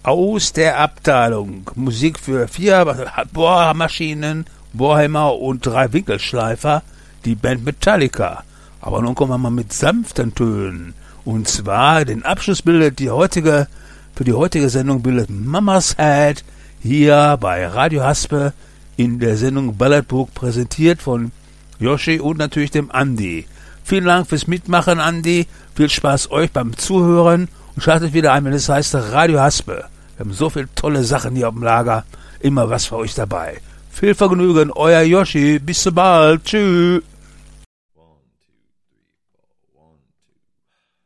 Aus der Abteilung Musik für 4 Bohrmaschinen, Bohrhammer und 3 Winkelschleifer, die Band Metallica. Aber nun kommen wir mal mit sanften Tönen. Und zwar den Abschluss bildet für die heutige Sendung bildet Mama's Head hier bei Radio Haspe in der Sendung Ballertburg, präsentiert von Yoshi und natürlich dem Andi. Vielen Dank fürs Mitmachen, Andi. Viel Spaß euch beim Zuhören und schaltet wieder ein, wenn es heißt Radio Haspe. Wir haben so viele tolle Sachen hier auf dem Lager. Immer was für euch dabei. Viel Vergnügen, euer Yoshi. Bis so bald. Tschüss.